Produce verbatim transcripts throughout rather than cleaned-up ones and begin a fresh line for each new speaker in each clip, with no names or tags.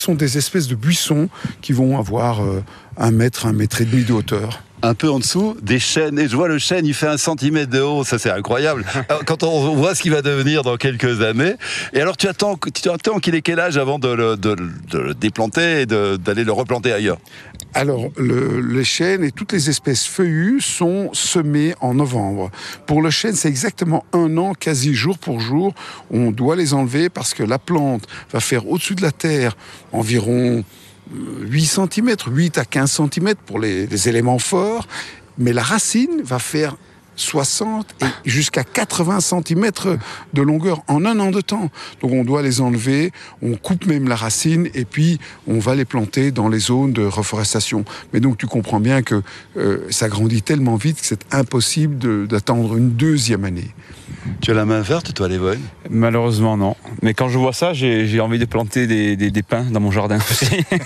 Ce sont des espèces de buissons qui vont avoir euh, un mètre, un mètre et demi de hauteur.
Un peu en dessous, des chênes. Et je vois le chêne, il fait un centimètre de haut. Ça, c'est incroyable. Alors, quand on voit ce qu'il va devenir dans quelques années. Et alors, tu attends, tu attends qu'il ait quel âge avant de le, de, de le déplanter et de, d'aller le replanter ailleurs?
Alors, le, les chênes et toutes les espèces feuillues sont semées en novembre. Pour le chêne, c'est exactement un an, quasi jour pour jour. On doit les enlever parce que la plante va faire au-dessus de la terre environ huit centimètres, huit à quinze centimètres pour les, les éléments forts. Mais la racine va faire soixante et jusqu'à quatre-vingts centimètres de longueur en un an de temps. Donc on doit les enlever, on coupe même la racine et puis on va les planter dans les zones de reforestation. Mais donc tu comprends bien que euh, ça grandit tellement vite que c'est impossible de, d'attendre une deuxième année.
Tu as la main verte, toi, Lévon?
Malheureusement, non. Mais quand je vois ça, j'ai, j'ai envie de planter des, des, des pins dans mon jardin aussi.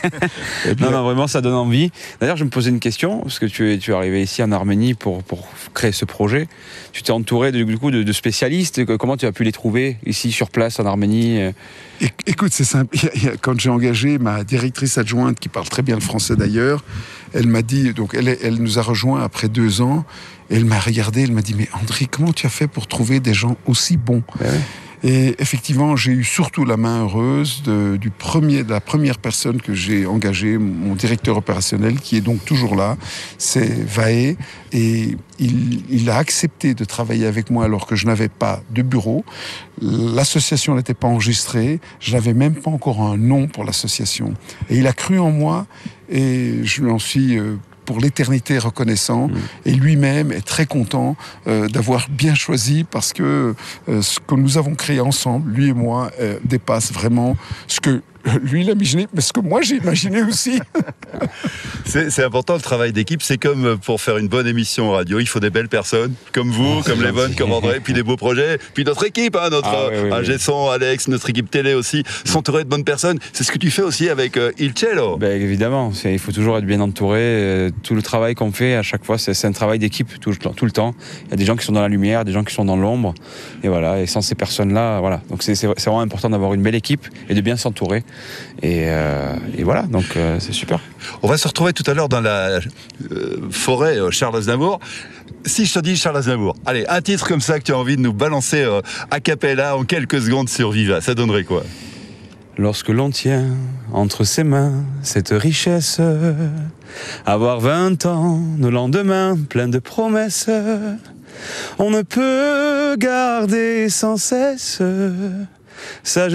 non, non, vraiment, ça donne envie. D'ailleurs, je me posais une question, parce que tu es, tu es arrivé ici en Arménie pour, pour créer ce projet. Tu t'es entouré de, du coup, de, de spécialistes. Comment tu as pu les trouver ici, sur place, en Arménie?
Écoute, c'est simple. Quand j'ai engagé ma directrice adjointe, qui parle très bien le français d'ailleurs, elle m'a dit, donc elle, elle nous a rejoints après deux ans, et elle m'a regardé, elle m'a dit, mais André, comment tu as fait pour trouver des gens aussi bons? Ben oui. Et effectivement, j'ai eu surtout la main heureuse de, du premier, de la première personne que j'ai engagée, mon directeur opérationnel, qui est donc toujours là, c'est Vaé. Et il, il a accepté de travailler avec moi alors que je n'avais pas de bureau. L'association n'était pas enregistrée, je n'avais même pas encore un nom pour l'association. Et il a cru en moi et je lui en suis... Euh, pour l'éternité reconnaissant, mmh. et lui-même est très content euh, d'avoir bien choisi parce que euh, ce que nous avons créé ensemble, lui et moi, euh, dépasse vraiment ce que lui il a imaginé, mais ce que moi j'ai imaginé aussi.
c'est, c'est important le travail d'équipe, c'est comme pour faire une bonne émission radio, il faut des belles personnes, comme vous, oh, comme Lévon, comme André, puis des beaux projets, puis notre équipe, hein, notre ah, oui, oui, ingé son, Alex, notre équipe télé aussi, s'entourer de bonnes personnes. C'est ce que tu fais aussi avec euh, Il Cielo.
Ben, évidemment, c'est, il faut toujours être bien entouré. Euh, tout le travail qu'on fait, à chaque fois, c'est, c'est un travail d'équipe tout, tout le temps. Il y a des gens qui sont dans la lumière, des gens qui sont dans l'ombre, et voilà. Et sans ces personnes-là, voilà. Donc c'est, c'est, c'est vraiment important d'avoir une belle équipe et de bien s'entourer. Et, euh, et voilà, donc euh, c'est super.
On va se retrouver tout à l'heure dans la euh, forêt euh, Charles Aznavour. Si je te dis Charles Aznavour, allez, un titre comme ça que tu as envie de nous balancer euh, a cappella en quelques secondes sur Viva, ça donnerait quoi?
Lorsque l'on tient entre ses mains cette richesse, avoir vingt ans, nos lendemains pleins de promesses, on ne peut garder sans cesse sa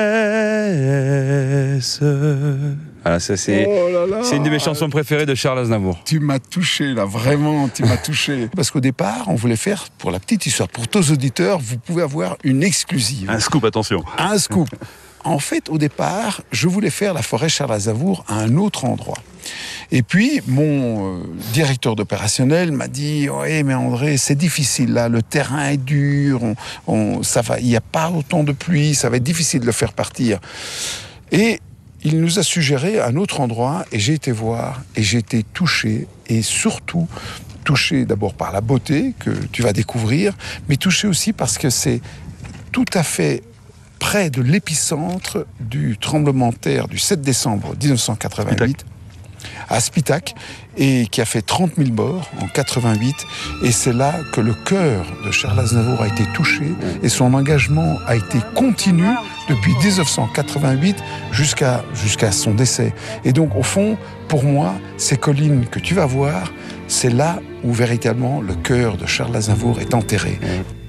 jeunesse. Voilà, ça, c'est, oh là là. C'est une de mes chansons préférées de Charles Aznavour.
Tu m'as touché là, vraiment, tu m'as touché. Parce qu'au départ, on voulait faire, pour la petite histoire, pour tous auditeurs, vous pouvez avoir une exclusive.
Un scoop, attention.
Un scoop. En fait, au départ, je voulais faire la forêt Charles Aznavour à un autre endroit. Et puis, mon euh, directeur d'opérationnel m'a dit « Oui, mais André, c'est difficile, là, le terrain est dur, on, on, ça va, il n'y a pas autant de pluie, ça va être difficile de le faire partir. » Et il nous a suggéré un autre endroit, et j'ai été voir, et j'ai été touché, et surtout touché d'abord par la beauté que tu vas découvrir, mais touché aussi parce que c'est tout à fait près de l'épicentre du tremblement de terre du sept décembre dix-neuf cent quatre-vingt-huit à Spitak, et qui a fait trente mille morts en quatre-vingt-huit. Et c'est là que le cœur de Charles Aznavour a été touché et son engagement a été continu depuis dix-neuf cent quatre-vingt-huit jusqu'à, jusqu'à son décès. Et donc, au fond, pour moi, ces collines que tu vas voir, c'est là où véritablement le cœur de Charles Aznavour est enterré.